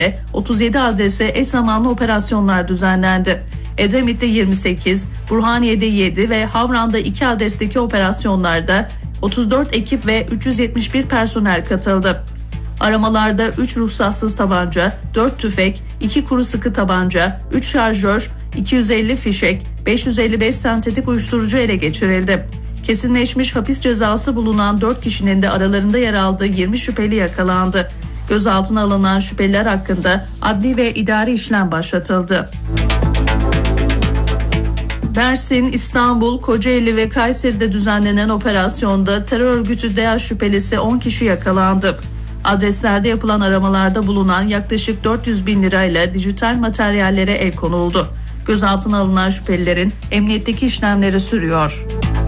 37 adrese eş zamanlı operasyonlar düzenlendi. Edremit'te 28, Burhaniye'de 7 ve Havran'da 2 adresteki operasyonlarda 34 ekip ve 371 personel katıldı. Aramalarda 3 ruhsatsız tabanca, 4 tüfek, 2 kuru sıkı tabanca, 3 şarjör, 250 fişek, 555 sentetik uyuşturucu ele geçirildi. Kesinleşmiş hapis cezası bulunan 4 kişinin de aralarında yer aldığı 20 şüpheli yakalandı. Gözaltına alınan şüpheliler hakkında adli ve idari işlem başlatıldı. Mersin, İstanbul, Kocaeli ve Kayseri'de düzenlenen operasyonda terör örgütü DAEŞ şüphelisi 10 kişi yakalandı. Adreslerde yapılan aramalarda bulunan yaklaşık 400 bin lirayla dijital materyallere el konuldu. Gözaltına alınan şüphelilerin emniyetteki işlemleri sürüyor.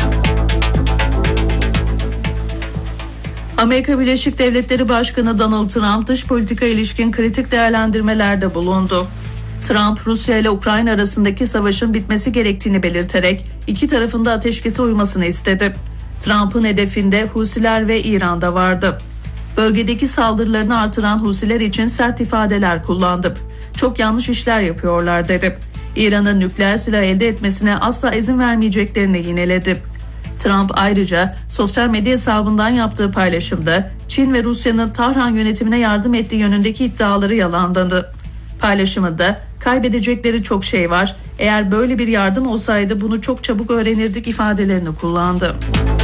Amerika Birleşik Devletleri Başkanı Donald Trump dış politika ilişkin kritik değerlendirmelerde bulundu. Trump, Rusya ile Ukrayna arasındaki savaşın bitmesi gerektiğini belirterek iki tarafın da ateşkese uymasını istedi. Trump'ın hedefinde Husiler ve İran'da vardı. Bölgedeki saldırılarını artıran Husiler için sert ifadeler kullandı. Çok yanlış işler yapıyorlar dedi. İran'ın nükleer silah elde etmesine asla izin vermeyeceklerini yineledi. Trump ayrıca sosyal medya hesabından yaptığı paylaşımda Çin ve Rusya'nın Tahran yönetimine yardım ettiği yönündeki iddiaları yalanladı. Paylaşımında kaybedecekleri çok şey var, eğer böyle bir yardım olsaydı bunu çok çabuk öğrenirdik ifadelerini kullandı.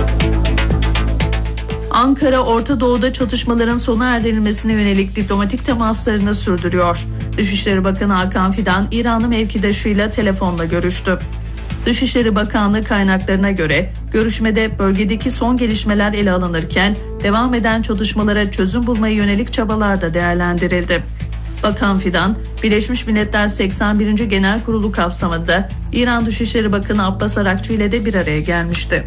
Ankara, Orta Doğu'da çatışmaların sona erdirilmesine yönelik diplomatik temaslarını sürdürüyor. Dışişleri Bakanı Hakan Fidan, İranlı mevkidaşıyla telefonla görüştü. Dışişleri Bakanlığı kaynaklarına göre görüşmede bölgedeki son gelişmeler ele alınırken devam eden çatışmalara çözüm bulmaya yönelik çabalar da değerlendirildi. Bakan Fidan, Birleşmiş Milletler 81. Genel Kurulu kapsamında İran Dışişleri Bakanı Abbas Arakçı ile de bir araya gelmişti.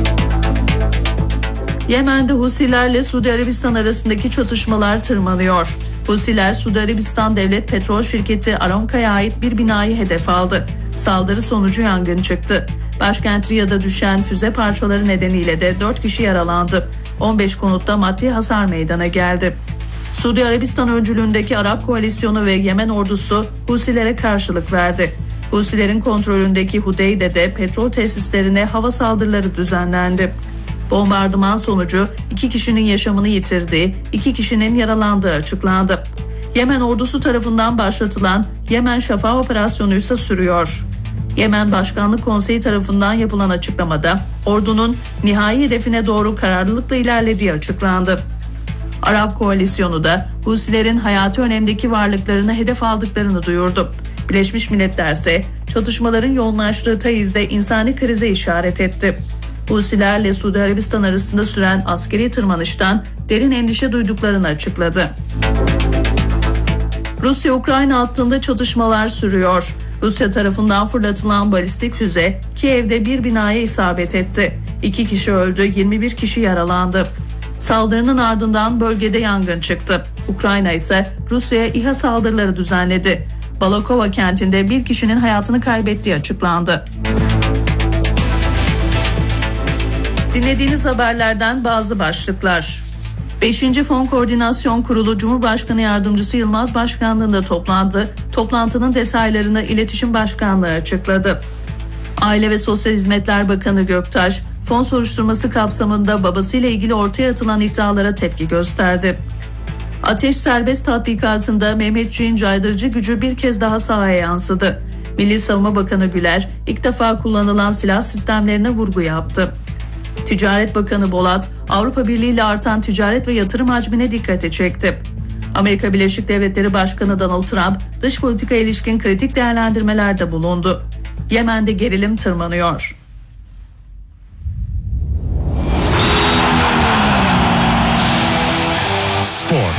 Yemen'de Husilerle Suudi Arabistan arasındaki çatışmalar tırmanıyor. Husiler, Suudi Arabistan Devlet Petrol Şirketi Aramco'ya ait bir binayı hedef aldı. Saldırı sonucu yangın çıktı. Başkent Riyad'a düşen füze parçaları nedeniyle de 4 kişi yaralandı. 15 konutta maddi hasar meydana geldi. Suudi Arabistan öncülüğündeki Arap Koalisyonu ve Yemen ordusu Husilere karşılık verdi. Husilerin kontrolündeki Hudeyde'de petrol tesislerine hava saldırıları düzenlendi. Bombardıman sonucu 2 kişinin yaşamını yitirdiği, 2 kişinin yaralandığı açıklandı. Yemen ordusu tarafından başlatılan Yemen Şafağı operasyonu ise sürüyor. Yemen Başkanlık Konseyi tarafından yapılan açıklamada ordunun nihai hedefine doğru kararlılıkla ilerlediği açıklandı. Arap Koalisyonu da Husilerin hayati önemdeki varlıklarını hedef aldıklarını duyurdu. Birleşmiş Milletler ise çatışmaların yoğunlaştığı Taiz'de insani krize işaret etti. Husilerle Suudi Arabistan arasında süren askeri tırmanıştan derin endişe duyduklarını açıkladı. Rusya-Ukrayna hattında çatışmalar sürüyor. Rusya tarafından fırlatılan balistik füze Kiev'de bir binaya isabet etti. 2 kişi öldü, 21 kişi yaralandı. Saldırının ardından bölgede yangın çıktı. Ukrayna ise Rusya'ya İHA saldırıları düzenledi. Balakova kentinde bir kişinin hayatını kaybettiği açıklandı. Dinlediğiniz haberlerden bazı başlıklar. 5. Fon Koordinasyon Kurulu Cumhurbaşkanı Yardımcısı Yılmaz Başkanlığı'nda toplandı. Toplantının detaylarını İletişim Başkanlığı açıkladı. Aile ve Sosyal Hizmetler Bakanı Göktaş, fon soruşturması kapsamında babasıyla ilgili ortaya atılan iddialara tepki gösterdi. Ateş Serbest tatbikatında Mehmetçiğin caydırıcı gücü bir kez daha sahaya yansıdı. Milli Savunma Bakanı Güler, ilk defa kullanılan silah sistemlerine vurgu yaptı. Ticaret Bakanı Bolat, Avrupa Birliği ile artan ticaret ve yatırım hacmine dikkati çekti. Amerika Birleşik Devletleri Başkanı Donald Trump, dış politika ilişkin kritik değerlendirmelerde bulundu. Yemen'de gerilim tırmanıyor. Spor.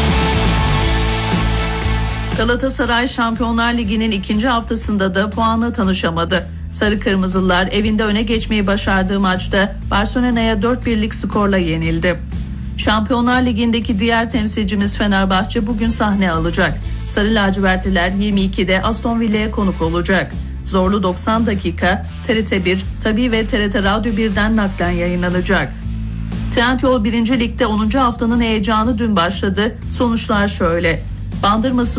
Galatasaray Şampiyonlar Ligi'nin 2. haftasında da puanla tanışamadı. Sarı Kırmızılılar evinde öne geçmeyi başardığı maçta Barcelona'ya 4-1'lik skorla yenildi. Şampiyonlar Ligi'ndeki diğer temsilcimiz Fenerbahçe bugün sahne alacak. Sarı lacivertliler 22'de Aston Villa'ya konuk olacak. Zorlu 90 dakika TRT 1, Tabii ve TRT Radyo 1'den naklen yayınlanacak. Trendyol 1. Lig'de 10. haftanın heyecanı dün başladı. Sonuçlar şöyle. Bandırma